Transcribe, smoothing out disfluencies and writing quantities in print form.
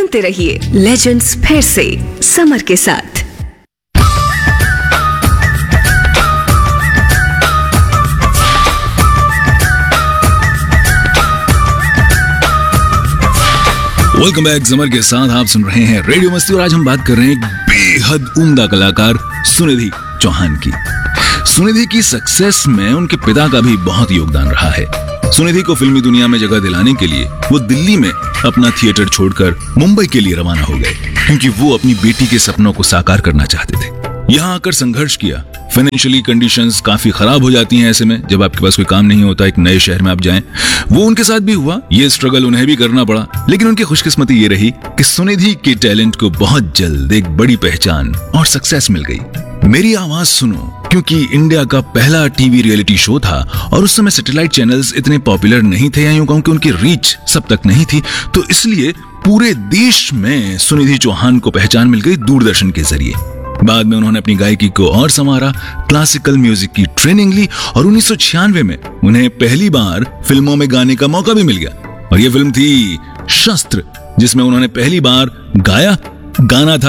सुनते रहिए लेजेंड्स फिर से समर के साथ। Welcome back. समर के साथ आप सुन रहे हैं रेडियो मस्ती और आज हम बात कर रहे हैं एक बेहद उम्दा कलाकार सुनिधि चौहान की। सुनिधि की सक्सेस में उनके पिता का भी बहुत योगदान रहा है। सुनिधि को फिल्मी दुनिया में जगह दिलाने के लिए वो दिल्ली में अपना थिएटर छोड़कर मुंबई के लिए रवाना हो गए, क्योंकि वो अपनी बेटी के सपनों को साकार करना चाहते थे। यहाँ आकर संघर्ष किया। फाइनेंशियली कंडीशंस काफी खराब हो जाती हैं ऐसे में, जब आपके पास कोई काम नहीं होता, एक नए शहर में आप जाएं। वो उनके साथ भी हुआ, ये स्ट्रगल उन्हें भी करना पड़ा, लेकिन उनकी खुशकिस्मती ये रही कि सुनिधि के टैलेंट को बहुत जल्द एक बड़ी पहचान और सक्सेस मिल गई। मेरी आवाज सुनो क्योंकि इंडिया का पहला टीवी रियलिटी शो था और उस समय सैटेलाइट चैनल्स इतने पॉपुलर नहीं थे, या यूं कहूं कि उनकी रीच सब तक नहीं थी, तो इसलिए पूरे देश में सुनिधि चौहान को पहचान मिल गई दूरदर्शन के जरिए। बाद में उन्होंने अपनी गायकी को और संवारा, क्लासिकल म्यूजिक की ट्रेनिंग ली और 1996 में उन्हें पहली बार फिल्मों में गाने का मौका भी मिल गया। और ये फिल्म थी शस्त्र, जिसमें उन्होंने पहली बार गाना था